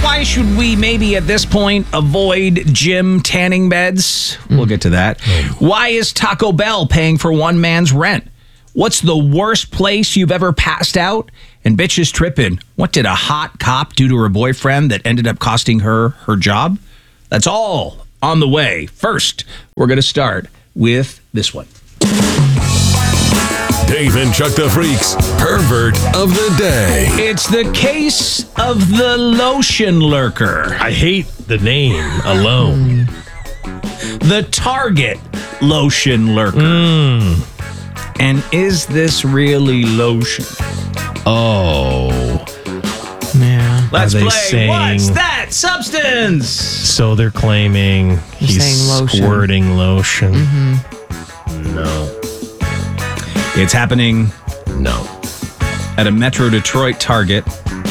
Why should we maybe at this point avoid gym tanning beds? We'll get to that. Why is Taco Bell paying for one man's rent? What's the worst place you've ever passed out? And bitches tripping. What did a hot cop do to her boyfriend that ended up costing her her job? That's all on the way. First, we're going to start with this one. Dave and Chuck the Freak's Pervert of the Day. It's the case of the lotion lurker. I hate the name alone. The Target lotion lurker. And is this really lotion? Oh. Yeah. Let's Are they play saying- What's That Substance? So they're claiming he's saying lotion. squirting lotion. No. It's happening No. at a Metro Detroit Target,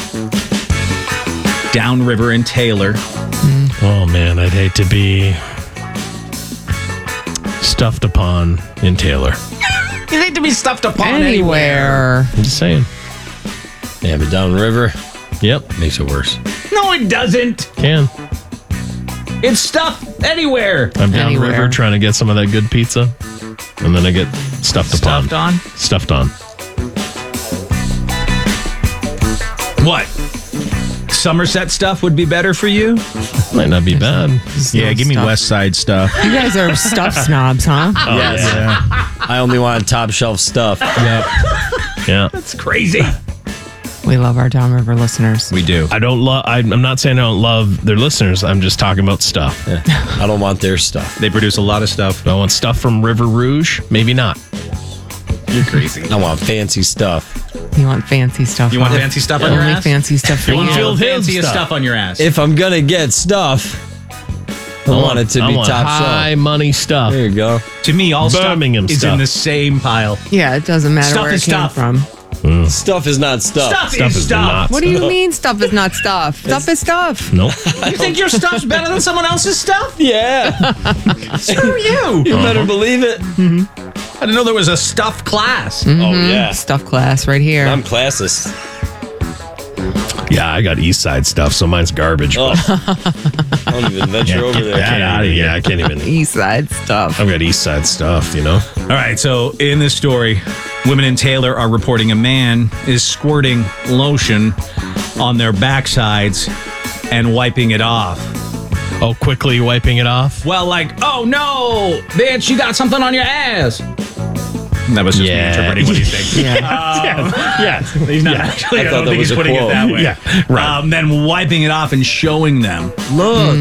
downriver in Taylor. Oh, man, I'd hate to be stuffed upon in Taylor. You need to be stuffed upon Anywhere. I'm just saying. Yeah, but downriver Yep. makes it worse. No, it doesn't. Can. It's stuff anywhere. I'm downriver Anywhere. trying to get some of that good pizza. And then I get stuffed upon. Stuffed on? Stuffed on. What? Somerset stuff would be better for you? Might not be bad. Yeah, give me Stuff. West Side stuff. You guys are stuff snobs, huh? Yes. Yeah. I only want top shelf stuff. Yeah. That's crazy. We love our downriver listeners. We do. I don't love. I'm not saying I don't love their listeners. I'm just talking about stuff. I don't want their stuff. They produce a lot of stuff. Do I want stuff from River Rouge? Maybe not. You're crazy. I want fancy stuff. You want fancy stuff. You want huh? fancy stuff on your Only ass? fancy stuff for You want you. Phil Hill Fanciest stuff. stuff on your ass. If I'm gonna get stuff, I want it to I be want top high shelf. money stuff. There you go. To me, all Birmingham stuff is stuff. in the same pile. Yeah, it doesn't matter Stuff where is it came stuff. from. Stuff is not stuff. Stuff is stuff. not. What do you mean stuff is not stuff? Stuff is stuff. Nope. You think your stuff's better than someone else's stuff? Yeah, Screw you. you better believe it. I didn't know there was a stuff class. Oh yeah, Stuff class right here. I'm classist. Yeah, I got East Side stuff, so mine's garbage. Oh, I don't even venture over there. Get out of here. I can't even. East side stuff. I've got East Side stuff, you know? All right, so in this story, women in Taylor are reporting a man is squirting lotion on their backsides and wiping it off. Oh, quickly wiping it off? Well, like, oh no, bitch, you got something on your ass. That was just me interpreting what he's saying. Yeah. He's not actually, I thought don't that think was he's a putting quote. it that way. Yeah, right. Then wiping it off and showing them. Look.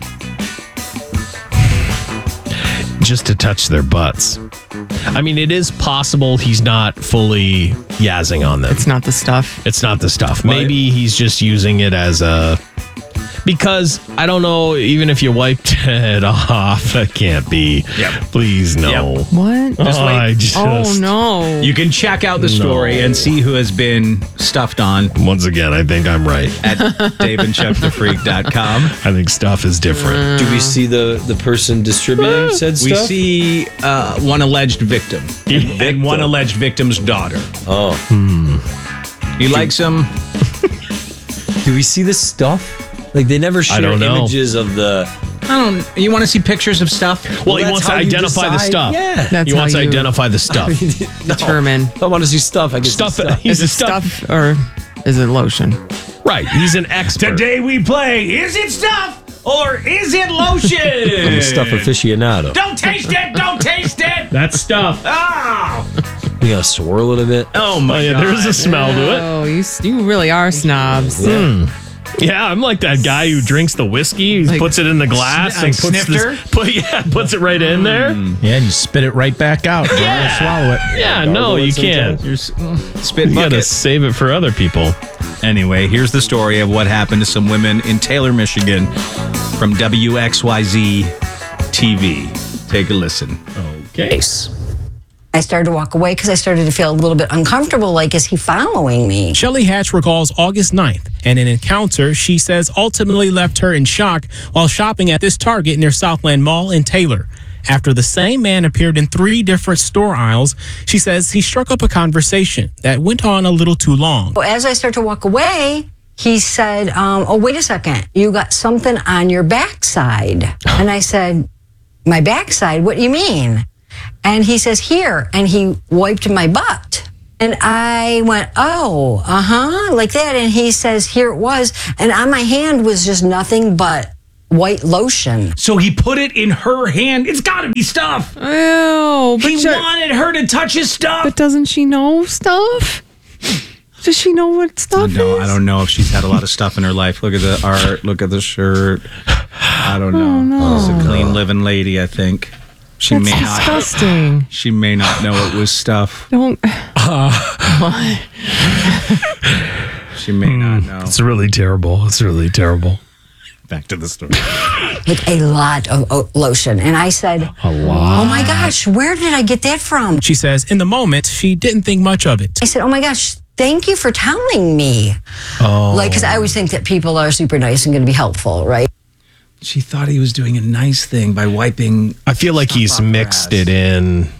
Just to touch their butts. I mean, it is possible he's not fully yazzing on them. It's not the stuff. It's not the stuff. Maybe he's just using it as a... Because, I don't know, even if you wiped it off, that can't be. Yep. Please, no. Yep. What? Just wait. I just... Oh no. You can check out the story and see who has been stuffed on Once again, I think I'm right. at daveandchuckthefreak.com. I think stuff is different. Do we see the person distributing said We stuff? see one alleged victim and one alleged victim's daughter. Oh, You like some? do we see the stuff? Like they never share don't know. images of the. You want to see pictures of stuff? Well, he that's wants to how you identify the decide. stuff. Yeah. That's He wants how to you identify the stuff. determine. If I want to see stuff, I can Stuff. see stuff. He's Is a it stuff. stuff or is it lotion? Right. He's an expert. Today we play, is it stuff or is it I'm a lotion? stuff aficionado. Don't taste it, don't taste it. That's stuff. Oh, You gotta swirl it a bit. oh my Yeah, God. there's a smell to it. Oh, you really are snobs. Yeah, I'm like that guy who drinks the whiskey, he Like- puts it in the glass Like and puts snifter? puts it right in there. Yeah, and you spit it right back out. Don't Yeah. swallow it. Yeah, no, you can't. Your spit You gotta bucket. save it for other people. Anyway, here's the story of what happened to some women in Taylor, Michigan from WXYZ TV. Take a listen. Okay. I started to walk away because I started to feel a little bit uncomfortable. Like, is he following me? Shelly Hatch recalls August 9th and an encounter she says ultimately left her in shock while shopping at this Target near Southland Mall in Taylor. After the same man appeared in 3 different store aisles, she says he struck up a conversation that went on a little too long. As I start to walk away, he said, oh, wait a second. You got something on your backside. And I said, my backside? What do you mean? And he says, here. And he wiped my butt. And I went, oh, like that. And he says, here it was. And on my hand was just nothing but white lotion. So he put it in her hand. It's got to be stuff. Ew. He wanted her to touch his stuff. But doesn't she know stuff? Does she know what stuff is? I don't know if she's had a lot of stuff in her life. Look at the art. Look at the shirt. I don't know. no. She's a clean living lady, I think. She That's may not. disgusting. She may not know it was stuff. Don't. She may not know. It's really terrible. It's really terrible. Back to the story. Like a lot of lotion. And I said, A lot. oh my gosh, where did I get that from? She says in the moment, she didn't think much of it. I said, oh my gosh, thank you for telling me. Oh. Like, because I always think that people are super nice and going to be helpful, right? She thought he was doing a nice thing by wiping. I feel like he's off her mixed ass. it in.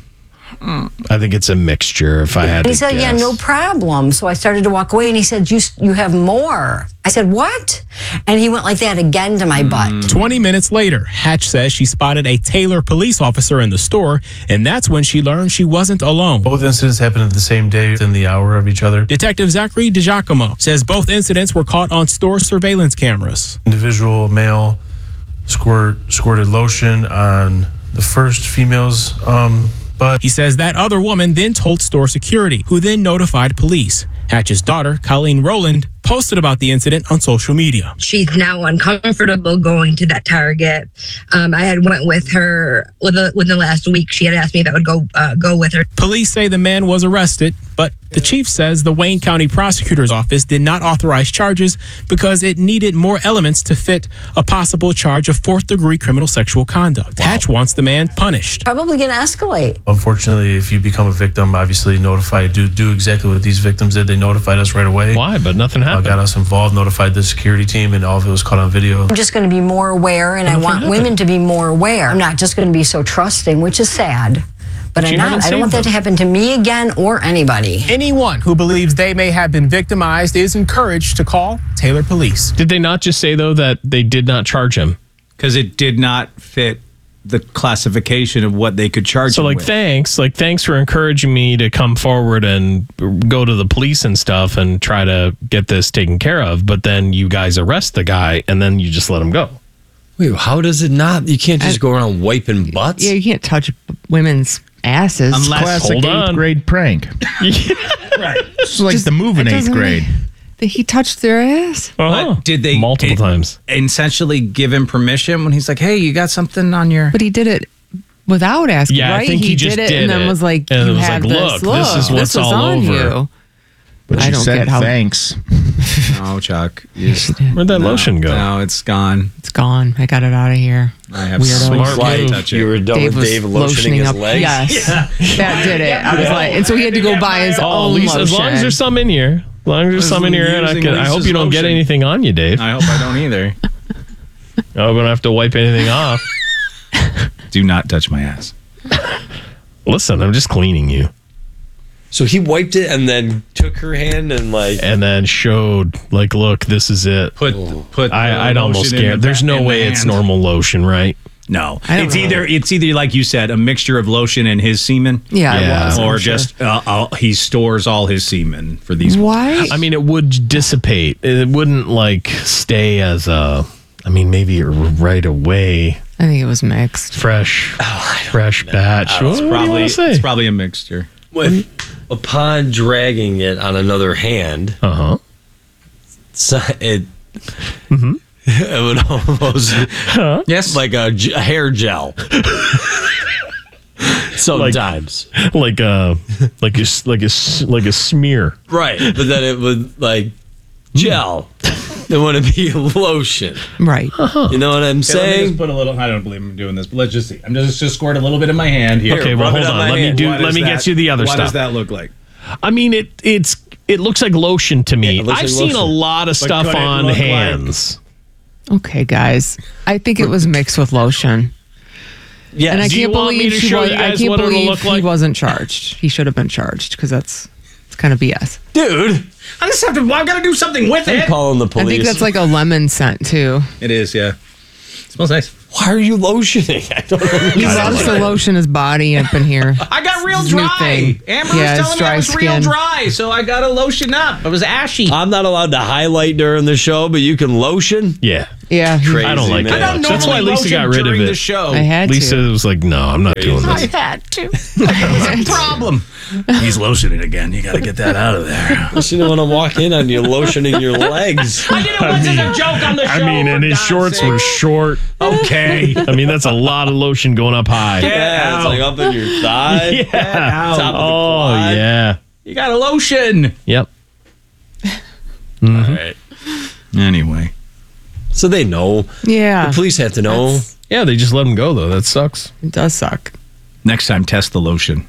I think it's a mixture. If I had And to he said, guess. yeah, no problem. So I started to walk away and he said, you have more. I said, what? And he went like that again to my butt. 20 minutes later, Hatch says she spotted a Taylor police officer in the store, and that's when she learned she wasn't alone. Both incidents happened at the same day within the hour of each other. Detective Zachary DiGiacomo says both incidents were caught on store surveillance cameras. Individual male squirted lotion on the first female's butt. He says that other woman then told store security, who then notified police. Hatch's daughter, Colleen Rowland, posted about the incident on social media. She's now uncomfortable going to that Target. I had went with her within the last week. She had asked me if I would go with her. Police say the man was arrested, but the chief says the Wayne County Prosecutor's Office did not authorize charges because it needed more elements to fit a possible charge of fourth-degree criminal sexual conduct. Hatch wants the man punished. Probably going to escalate. Unfortunately, if you become a victim, obviously do exactly what these victims did. They notified us right away. Why? But nothing happened. Got us involved, notified the security team, and all of it was caught on video. I'm just going to be more aware, and I want women to be more aware. I'm not just going to be so trusting, which is sad. But I'm not. I don't want that to happen to me again or anybody. Anyone who believes they may have been victimized is encouraged to call Taylor Police. Did they not just say, though, that they did not charge him? Because it did not fit the classification of what they could charge So, him like, with. thanks for encouraging me to come forward and go to the police and stuff and try to get this taken care of. But then you guys arrest the guy and then you just let him go. Wait, how does it not? You can't just go around wiping butts? Yeah, you can't touch women's asses. Unless- Classic Hold 8th on. grade prank. Right. It's like Just- the move in it 8th doesn't grade. That he touched their ass? But did they multiple times essentially give him permission when he's like, hey, you got something on your... But he did it without asking, Yeah, I right? think he just did it did and then it. was like, And it you was have like, this. look, this is what's was all on over. you. But I you don't said get how thanks. Oh, Chuck. Where'd that lotion go? No, it's gone. it's gone. I got it out of here. I have Weirdo. Smart Like, move. touch it. you were done Dave with was Dave lotioning his up. legs? Yes, that did it. I was like, and so he had to go buy his Oh, own at least as long as lotion. there's some in here. As long as there's some in here, and I hope you don't get lotion. anything on you, Dave. I hope I don't either. I'm gonna have to wipe anything off. Do not touch my ass. Listen, I'm just cleaning you, So he wiped it and then took her hand and like... and then showed like, look, this is it. Put. I'd the almost lotion in scared. the There's no in the way it's hand. normal lotion, right? No, I don't it's know. either like you said, a mixture of lotion and his semen. Yeah, Yeah. it was. I'm Or sure. just he stores all his semen for these. Why? I mean, it would dissipate. It wouldn't like stay as a. I mean, maybe right away, I think it was mixed. fresh batch. What do you Probably wanna say? it's probably a mixture. Upon dragging it on another hand, Uh-huh. so it would almost Yes, like a hair gel. Sometimes, Like a smear. right? But then it would like gel. It wouldn't be lotion. Right. Uh-huh. You know what I'm saying? put a little. I don't believe I'm doing this, but let's just see. I'm just squirt a little bit in my hand here. Okay, well, rub it hold on on. my hand. Let me get you the other What stuff. does that look like? I mean, it looks like lotion to me. Yeah, it looks I've like seen a lotion. lot of stuff could it on look like- hands. Okay, guys. I think it was mixed with lotion. Yeah. And I Do you can't want me believe to she show was, you I guys can't what it'll believe look he like? wasn't charged. He should have been charged because it's kind of BS. Dude, I just have to. Well, I've got to do something with I'm it. calling the I police. think that's like a lemon scent too. It is, yeah. It smells nice. Why are you lotioning? I don't know. He loves to lotion his body up in here. I got real It's a new dry. thing. Amber Yeah, was it's telling me I dry was real skin. dry, so I got to lotion up. I was ashy. I'm not allowed to highlight during the show, but you can lotion. Yeah. Yeah. Crazy, I don't like man. I don't that. That's why normally Lisa got lotion rid of during it. the show. I had Lisa to. was like, no, I'm not doing I this. had to. What's the problem? He's lotioning again. You got to get that out of there. She didn't want to walk in on you lotioning your legs. I didn't want a joke on the show. I mean, and for his God's shorts sake. were short. Okay. I mean, that's a lot of lotion going up high. Yeah, it's like up in your thigh. Yeah. Top of the Oh, quad. yeah. You got a lotion. Yep. All right. Anyway. So they know. Yeah. The police have to know. Yeah, they just let him go, though. That sucks. It does suck. Next time, test the lotion.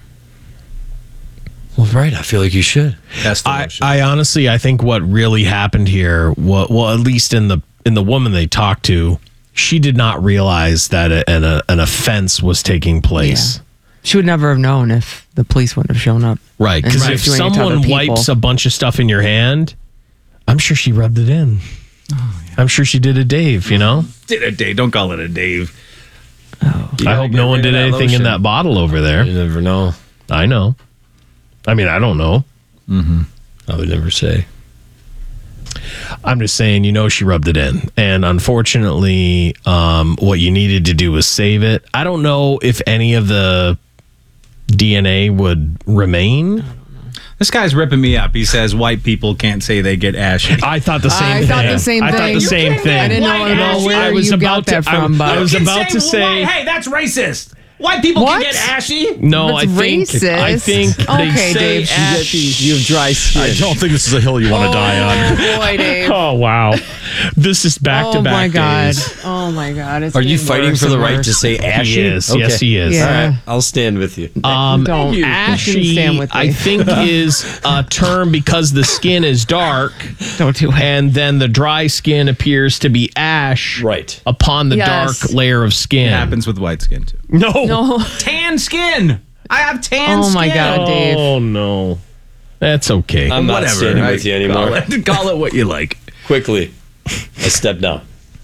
Well, right. I feel like you should. Test the lotion. I honestly, I think what really happened here, well, at least in the woman they talked to, she did not realize that an offense was taking place. Yeah. She would never have known if the police wouldn't have shown up. Right, And because she if was doing it to other someone people. wipes a bunch of stuff in your hand, I'm sure she rubbed it in. I'm sure she did a Dave, you know? Did a Dave. Don't call it a Dave. I hope no one did anything in that bottle over there. You never know. I know. I mean, I don't know. I would never say. I'm just saying, she rubbed it in. And unfortunately, what you needed to do was save it. I don't know if any of the DNA would remain. This guy's ripping me up. He says white people can't say they get ashy. I thought the same I thing. thought the same I thought thing. the same You thing. can't I didn't know White ashy. where I was you about got that to- from, but I was You can about to say. hey, that's racist. White people What? can get ashy. No, That's I think racist. they Okay, say Dave. ashy. You have dry skin. I don't think this is a hill you want to die on. Boy, Dave. Oh wow, this is back to Oh back my God. days. Oh my God. It's Are you getting fighting worse for the and right worse. to say ashy? He is. Okay. Yes, he is. Yeah. All right. I'll stand with you. Don't. You shouldn't Ashy, stand with me. I think, is a term because the skin is dark, Don't do it. and then the dry skin appears to be ash Right. upon the Yes. dark layer of skin. It happens with white skin too. No. No. Tan skin. I have tan Oh, skin. my God. Dave. Oh no, that's okay. I'm not Whatever. standing with you anymore. Call it what you like. Quickly. I step down.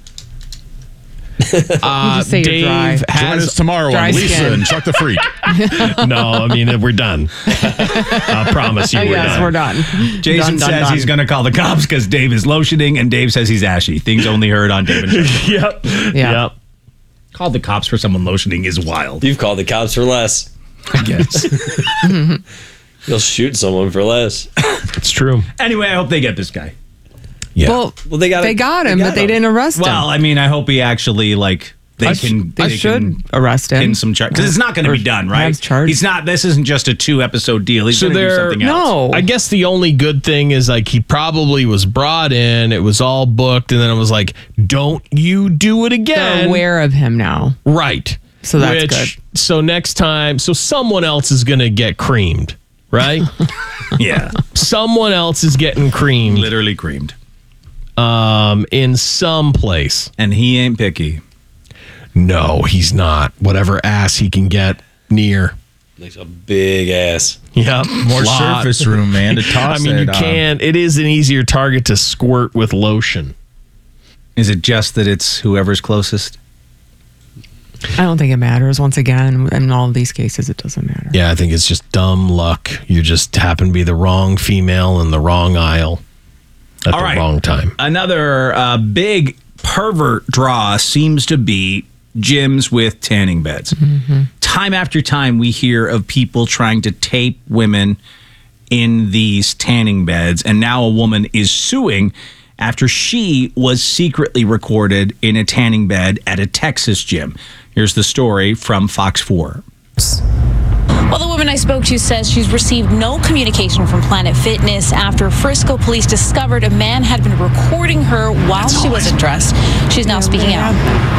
just say you're dry. Dave Join us has tomorrow Dry on Lisa skin. and Chuck the Freak. no. I mean, we're done. I promise you, we're Yes, done. we're done. Jason Done, says done. he's going to call the cops because Dave is lotioning, and Dave says he's ashy. Things only heard on Dave and Chuck. Yep. Yeah. Yep. Call the cops for someone lotioning is wild. You've called the cops for less. I guess. You'll shoot someone for less. It's true. Anyway, I hope they get this guy. Yeah. Well, Well, they got him, but they didn't arrest him. Well, I mean, I hope he actually they should arrest him. pin some charge because it's not going to Or be done, have right? charges. He's not. This isn't just a 2-episode deal. He's So going to do they're- something else. No. I guess the only good thing is he probably was brought in, it was all booked, and then it was like, don't you do it again. They're aware of him now. Right. So that's good. So next time, someone else is going to get creamed, right? Yeah, Someone else is getting creamed literally creamed, in some place. and he ain't picky. No, he's not. Whatever ass he can get near. Like a big ass. Yep. More Lot. surface room, man, to toss I mean, it you on. can. It is an easier target to squirt with lotion. Is it just that it's whoever's closest? I don't think it matters. Once again, in all of these cases, it doesn't matter. Yeah, I think it's just dumb luck. You just happen to be the wrong female in the wrong aisle at All the right. wrong time. Another big pervert draw seems to be gyms with tanning beds. Time after time, we hear of people trying to tape women in these tanning beds, and now a woman is suing after she was secretly recorded in a tanning bed at a Texas gym. Here's the story from Fox 4. Well, the woman I spoke to says she's received no communication from Planet Fitness after Frisco police discovered a man had been recording her while she wasn't dressed. She's now speaking out.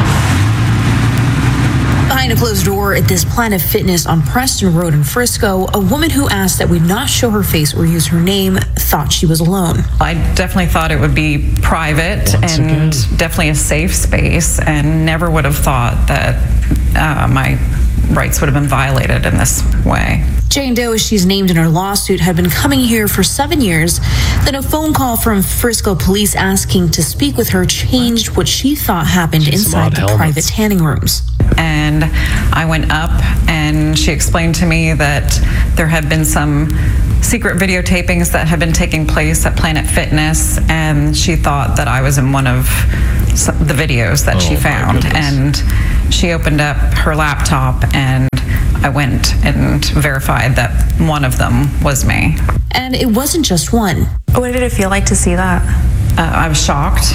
Behind a closed door at this Planet Fitness on Preston Road in Frisco, a woman who asked that we not show her face or use her name thought she was alone. I definitely thought it would be private and definitely a safe space, and never would have thought that my rights would have been violated in this way. Jane Doe, as she's named in her lawsuit, had been coming here for 7 years. Then a phone call from Frisco police asking to speak with her changed what she thought happened inside the private tanning rooms. And I went up and she explained to me that there had been some secret videotapings that had been taking place at Planet Fitness, and she thought that I was in one of the videos that she found. And she opened up her laptop and I went and verified that one of them was me. And it wasn't just one. What did it feel like to see that? I was shocked.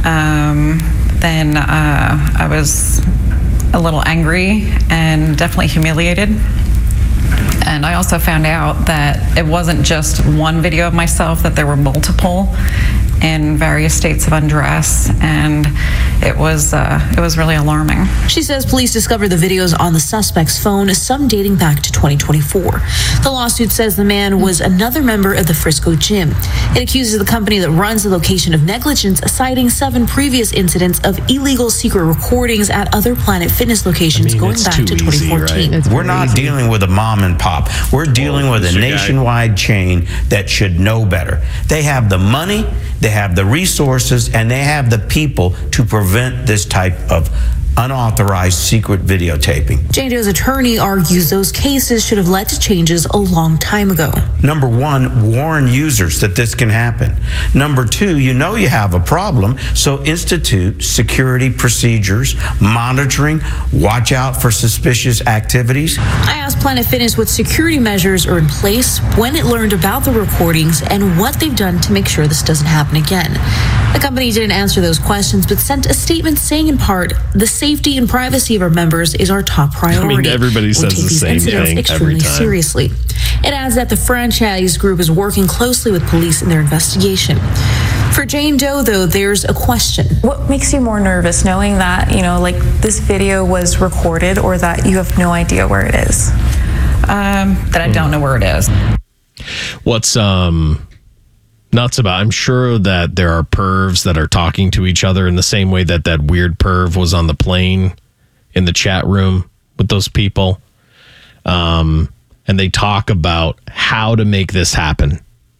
Then I was a little angry and definitely humiliated. And I also found out that it wasn't just one video of myself, that there were multiple in various states of undress, and it was really alarming. She says police discovered the videos on the suspect's phone, some dating back to 2024. The lawsuit says the man was another member of the Frisco gym. It accuses the company that runs the location of negligence, citing 7 previous incidents of illegal secret recordings at other Planet Fitness locations going back to 2014. Right? We're not dealing with a mom and pop. We're dealing with a nationwide chain that should know better. They have the money, they have the resources, and they have the people to prevent this type of unauthorized secret videotaping. Jane Doe's attorney argues those cases should have led to changes a long time ago. Number 1, warn users that this can happen. Number 2, you know you have a problem, so institute security procedures, monitoring, watch out for suspicious activities. I asked Planet Fitness what security measures are in place, when it learned about the recordings, and what they've done to make sure this doesn't happen again. The company didn't answer those questions, but sent a statement saying in part, the safety and privacy of our members is our top priority. I mean, everybody says the same thing extremely every time. Seriously. It adds that the franchise group is working closely with police in their investigation. For Jane Doe, though, there's a question. What makes you more nervous, knowing that, like this video was recorded, or that you have no idea where it is? That I don't know where it is. What's nuts about, I'm sure that there are pervs that are talking to each other in the same way that that weird perv was on the plane in the chat room with those people. And they talk about how to make this happen.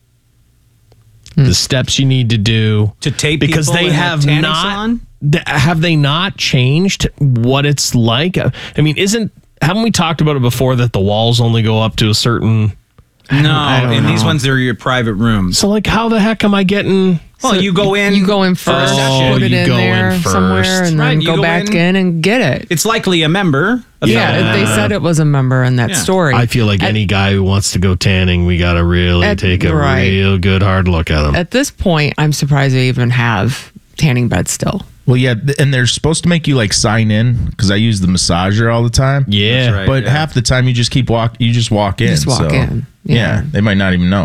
The steps you need to do to tape because people they in have a tanning not salon? Have they not changed what it's like? I mean, haven't we talked about it before that the walls only go up to a certain? No, in these ones, they're your private rooms. So, like, how the heck am I getting? Well, you go in. You go in first, put it in there somewhere, and then go back in and get it. It's likely a member. Yeah, they said it was a member in that story. I feel like any guy who wants to go tanning, we got to really take a real good hard look at him. At this point, I'm surprised they even have tanning beds still. Well, yeah, and they're supposed to make you like sign in because I use the massager all the time. Yeah, right, but half the time you just walk in. Just walk in. Yeah, they might not even know.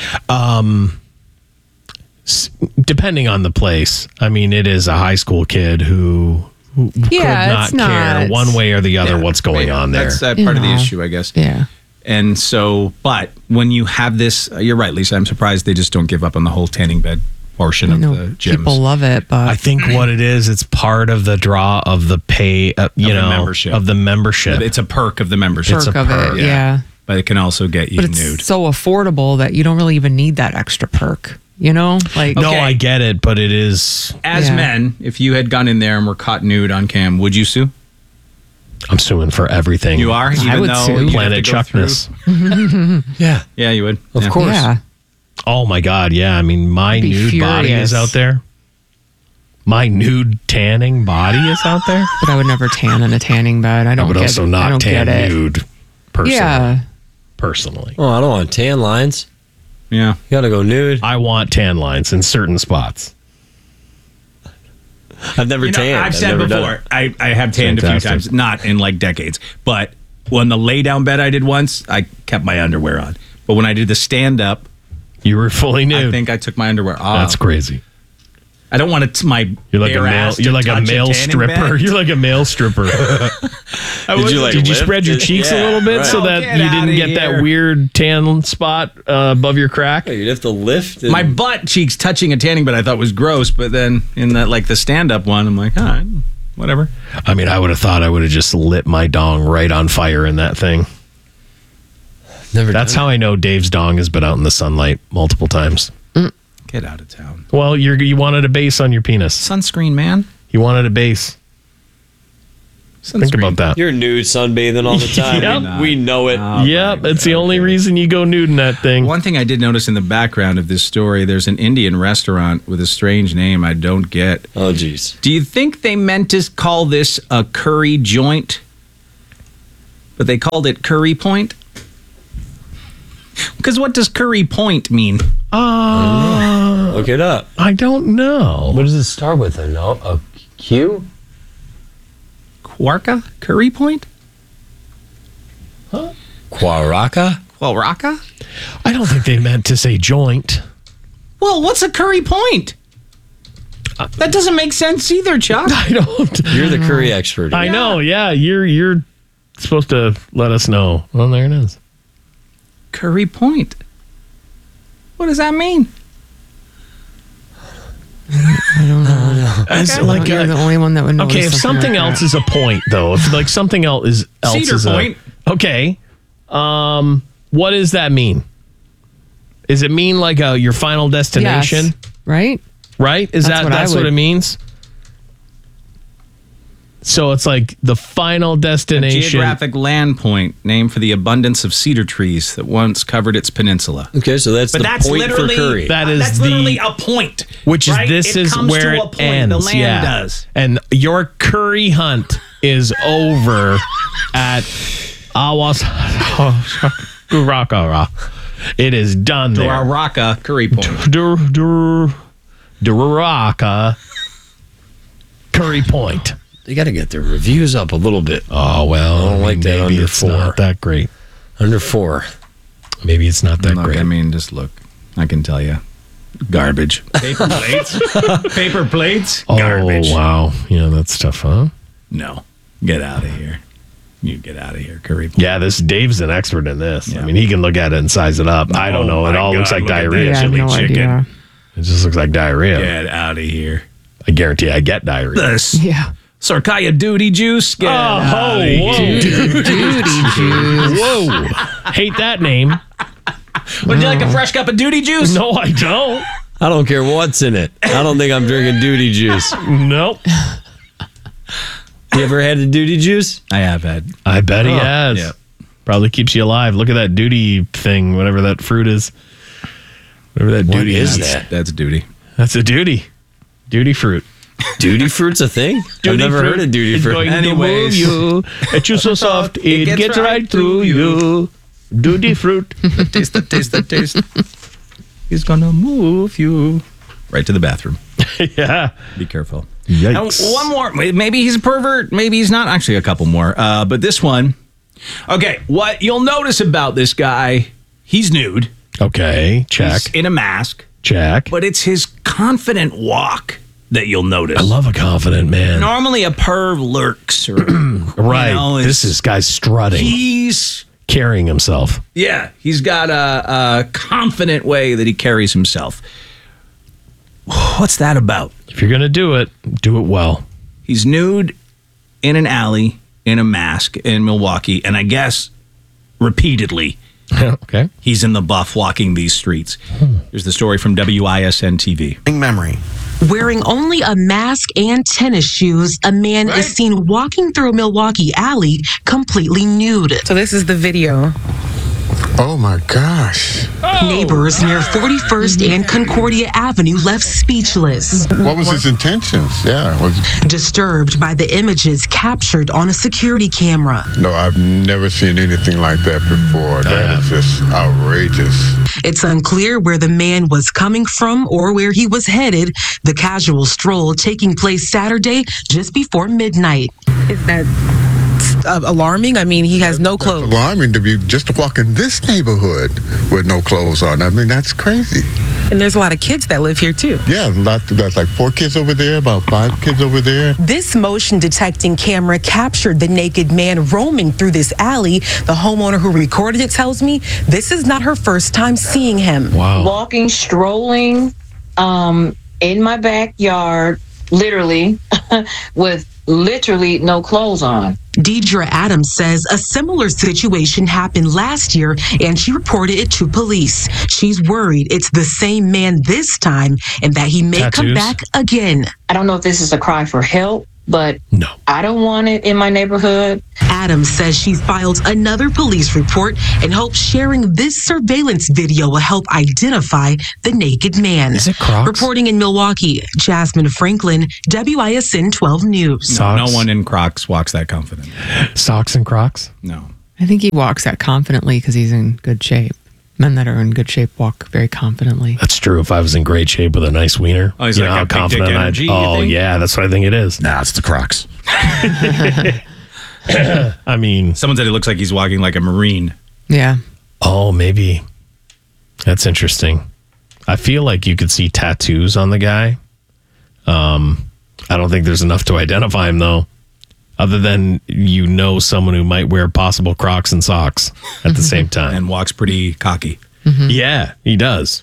Depending on the place, I mean, it is a high school kid who could not care one way or the other what's going on there. That's part of the issue, I guess. Yeah. And so, but when you have this, you're right, Lisa. I'm surprised they just don't give up on the whole tanning bed portion of the gyms. People love it, but I think what it is, it's part of the draw of the pay, membership. Of the membership. It's a perk of the membership. Perk of it, yeah. But it can also get you but it's nude. so affordable that you don't really even need that extra perk. Like no, I get it, but it is as men. If you had gone in there and were caught nude on cam, would you sue? I'm suing for everything. You are, even I would though sue. Planet Chuckness. Yeah, you would. Of course. Yeah. Oh my God, yeah. I mean, my nude body is out there. My nude tanning body is out there. But I would never tan in a tanning bed. I would also not tan nude. Personally. Yeah. Personally. Oh, I don't want tan lines. Yeah. You gotta go nude. I want tan lines in certain spots. I've never tanned. I've said before, I have tanned a few times, not in like decades. But when the lay down bed I did once, I kept my underwear on. But when I did the stand up, you were fully nude. I think I took my underwear off. That's crazy. I don't want to my You're like a male. ass You're to like a touch male tanning stripper. bed. You're like a male stripper. Did you spread your cheeks a little bit so that you didn't get that weird tan spot above your crack? You'd have to lift. My butt cheeks touching a tanning bed I thought was gross, but then in that like the stand up one, I'm like, all right. whatever. I mean, I would have thought I would have just lit my dong right on fire in that thing. That's how I know Dave's dong has been out in the sunlight multiple times. Get out of town. Well, you wanted a base on your penis. Sunscreen, man. You wanted a base. Think about that. You're nude sunbathing all the time. Yep. We know it. Yep, it's the only reason you go nude in that thing. One thing I did notice in the background of this story, there's an Indian restaurant with a strange name I don't get. Oh, geez. Do you think they meant to call this a curry joint, but they called it Curry Point? Because what does Curry Point mean? Look it up. I don't know. What does it start with? A Q? Quarka? Curry Point? Quaraka? Quaraka? I don't think they meant to say joint. Well, what's a Curry Point? That doesn't make sense either, Chuck. I don't. You're the curry expert. I know. Yeah, you're supposed to let us know. Well, there it is. Curry Point. What does that mean? I don't know. It's like You're the only one that would know. Okay, if something else is a point, though, if like something else is Cedar Point. Okay, what does that mean? Does it mean like your final destination? Yes, right? Right? That's what it means? So it's like the final destination. Geographic land point named for the abundance of cedar trees that once covered its peninsula. Okay, so that's point for curry. That's literally a point. Which is right? this it is comes where to a it point. ends. The land does. And your curry hunt is over at Awasakura. It is done there. Duraraka Curry Point. Duraraka Curry Point. They got to get their reviews up a little bit. Oh, well, I don't like that maybe under it's 4. not that great. Under 4. Maybe it's not that Look, great. I mean, just look. I can tell you. Garbage. Paper plates. Paper plates. Garbage. Oh, wow. Yeah, that's tough, huh? No. Get out of here. You get out of here, Curry Point. Yeah, Dave's an expert in this. Yeah. I mean, he can look at it and size it up. I don't know. It all looks like diarrhea. I have no idea. It just looks like diarrhea. Get out of here. I guarantee I get diarrhea. This. Yeah. Sarkaya Duty Juice. Get out of whoa. here. Duty juice. Whoa. Hate that name. Would you like a fresh cup of Duty Juice? No, I don't. I don't care what's in it. I don't think I'm drinking duty juice. Nope. You ever had a duty juice? I have had. I bet he has. Yeah. Probably keeps you alive. Look at that duty thing, whatever that fruit is. Whatever that duty is. That's duty. That's a duty. Duty fruit. Duty fruit's a thing? I've never heard of duty fruit. Going to move you. It's you so soft, it gets right through you. Duty fruit. The taste. He's gonna move you right to the bathroom. Yeah. Be careful. Yikes. Now, one more. Maybe he's a pervert. Maybe he's not. Actually, a couple more. But this one. Okay. What you'll notice about this guy, he's nude. Okay. Check. He's in a mask. Check. But it's his confident walk that you'll notice. I love a confident man. Normally a perv lurks. Or, right. This guy's strutting. He's carrying himself. Yeah. He's got a confident way that he carries himself. What's that about? If you're going to do it well. He's nude in an alley in a mask in Milwaukee, and I guess repeatedly. Okay. He's in the buff walking these streets. Here's the story from WISN TV. Memory. Wearing only a mask and tennis shoes, a man is seen walking through a Milwaukee alley completely nude. So this is the video. Oh my gosh. Neighbors near 41st and Concordia Avenue left speechless. What was his intentions? Yeah. Disturbed by the images captured on a security camera. No, I've never seen anything like that before. That is just outrageous. It's unclear where the man was coming from or where he was headed. The casual stroll taking place Saturday just before midnight. Is that alarming? I mean, he has no clothes. It's alarming to be just to walk in this neighborhood with no clothes on. I mean, that's crazy. And there's a lot of kids that live here too. Yeah, there's like 4 kids over there, about 5 kids over there. This motion detecting camera captured the naked man roaming through this alley. The homeowner who recorded it tells me this is not her first time seeing him. Wow. Walking, strolling in my backyard literally with literally no clothes on. Deidre Adams says a similar situation happened last year and she reported it to police. She's worried it's the same man this time and that he may come back again. I don't know if this is a cry for help, but no, I don't want it in my neighborhood. Adams says she's filed another police report and hopes sharing this surveillance video will help identify the naked man. Is it Crocs? Reporting in Milwaukee, Jasmine Franklin, WISN 12 News. No one in Crocs walks that confident. Socks and Crocs? No. I think he walks that confidently because he's in good shape. Men that are in good shape walk very confidently. That's true. If I was in great shape with a nice wiener, Oh, he's you like know how got big dick confident energy, you Oh, think? yeah, that's what I think it is. Nah, it's the Crocs. I mean, someone said he looks like he's walking like a Marine. Yeah. Oh, maybe. That's interesting. I feel like you could see tattoos on the guy. I don't think there's enough to identify him, though. Other than someone who might wear possible Crocs and socks at the same time. And walks pretty cocky. Yeah, he does.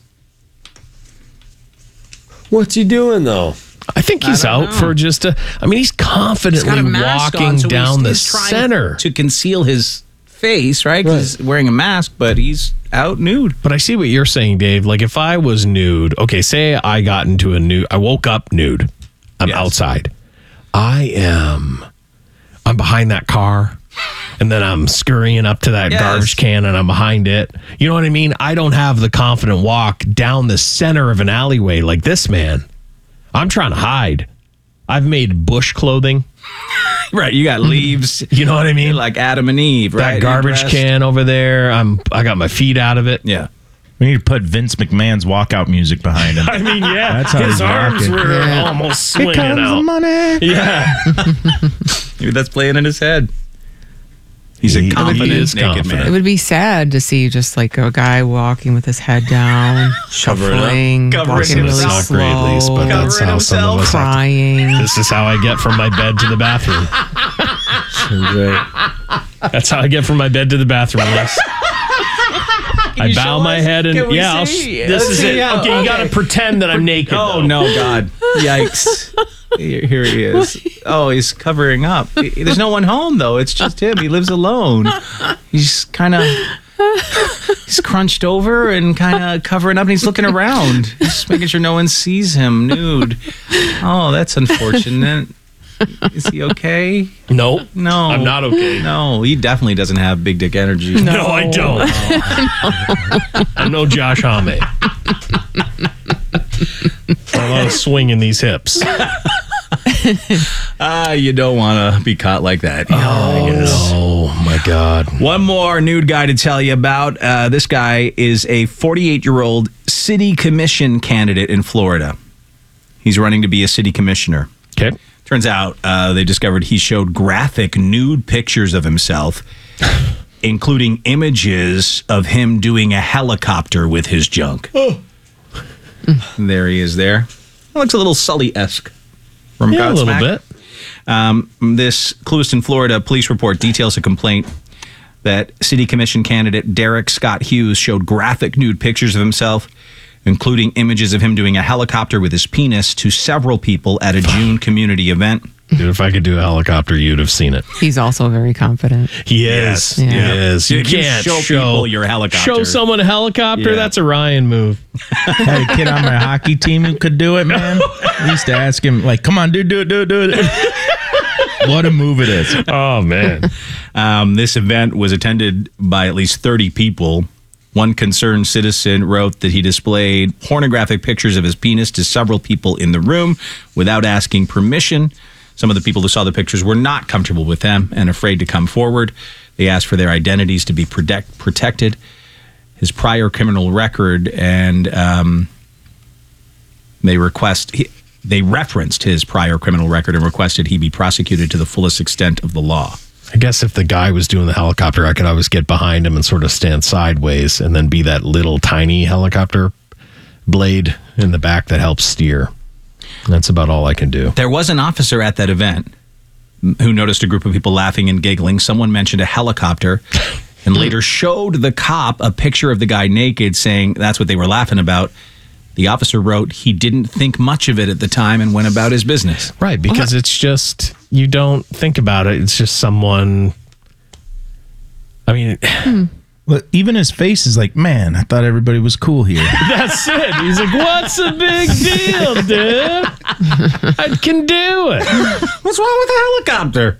What's he doing, though? I think he's out for just he's confidently He's got a mask walking on, so down the he's trying center. to conceal his face, right? 'Cause he's wearing a mask, but he's out nude. But I see what you're saying, Dave. Like if I was nude, okay, say I got into I woke up nude. I'm outside. I'm behind that car. And then I'm scurrying up to that garbage can and I'm behind it. You know what I mean? I don't have the confident walk down the center of an alleyway like this man. I'm trying to hide. I've made bush clothing. Right, you got leaves. You know what I mean? Like Adam and Eve, right? That garbage can over there. I got my feet out of it. Yeah. We need to put Vince McMahon's walkout music behind him. I mean, yeah. That's how his he's arms walking. were Yeah. almost Here swinging comes out. the money. Yeah. Maybe that's playing in his head. He's a confident naked man. It would be sad to see just like a guy walking with his head down, shuffling, walking really not slow, great, Lise, but that's how some of us crying. This is how I get from my bed to the bathroom. That's how I get from my bed to the bathroom, Lise. I bow my head and this is it. Okay, you got to pretend that I'm naked. Oh, no, God. Yikes. Here he is. Oh, he's covering up. There's no one home, though. It's just him. He lives alone. He's kind of... He's crunched over and kind of covering up, and he's looking around. Just making sure no one sees him nude. Oh, that's unfortunate. Is he okay? No. No. I'm not okay. No, he definitely doesn't have big dick energy. No, I don't. I'm no Josh Homme. A lot of swing in these hips. You don't want to be caught like that. Oh, my God. One more nude guy to tell you about. This guy is a 48-year-old city commission candidate in Florida. He's running to be a city commissioner. Okay. Turns out they discovered he showed graphic nude pictures of himself, including images of him doing a helicopter with his junk. There he is there. Looks a little Sully-esque from Yeah, a little Godsmack. bit. This Clewiston, Florida police report details a complaint that city commission candidate Derek Scott Hughes showed graphic nude pictures of himself, including images of him doing a helicopter with his penis to several people at a June community event. Dude, if I could do a helicopter, you'd have seen it. He's also very confident. He is. Yeah. He is. You Dude, you can't show people your helicopter. Show someone a helicopter? Yeah. That's a Ryan move. I had a kid on my hockey team who could do it, man. I used to ask him, like, come on, dude, do it. What a move it is. Oh, man. This event was attended by at least 30 people. One concerned citizen wrote that he displayed pornographic pictures of his penis to several people in the room without asking permission. Some of the people who saw the pictures were not comfortable with them and afraid to come forward. They asked for their identities to be protected. His prior criminal record, and they referenced his prior criminal record and requested he be prosecuted to the fullest extent of the law. I guess if the guy was doing the helicopter, I could always get behind him and sort of stand sideways and then be that little tiny helicopter blade in the back that helps steer. That's about all I can do. There was an officer at that event who noticed a group of people laughing and giggling. Someone mentioned a helicopter and later showed the cop a picture of the guy naked, saying that's what they were laughing about. The officer wrote he didn't think much of it at the time and went about his business. Right, because it's just, you don't think about it. It's just someone, I mean... Well, even his face is like, man, I thought everybody was cool here. That's it. He's like, what's the big deal, dude? I can do it. What's wrong with the helicopter?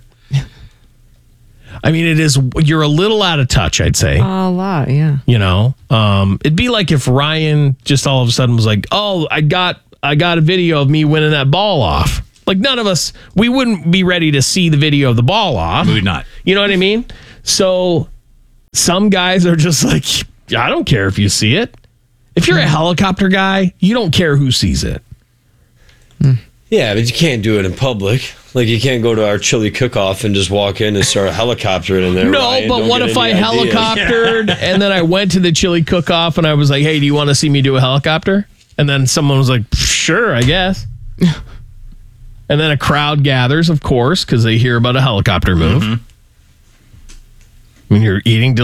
I mean, you're a little out of touch, I'd say. A lot, yeah. You know, it'd be like if Ryan just all of a sudden was like, oh, I got a video of me winning that ball off. Like, none of us, we wouldn't be ready to see the video of the ball off. We would not. You know what I mean? So some guys are just like, I don't care if you see it. If you're a helicopter guy, you don't care who sees it. Yeah, but you can't do it in public. Like, you can't go to our chili cook-off and just walk in and start helicoptering in there. No, Ryan. but Don't what get if I any ideas. helicoptered and then I went to the chili cook-off and I was like, hey, do you want to see me do a helicopter? And then someone was like, sure, I guess. And then a crowd gathers, of course, because they hear about a helicopter move. When you're eating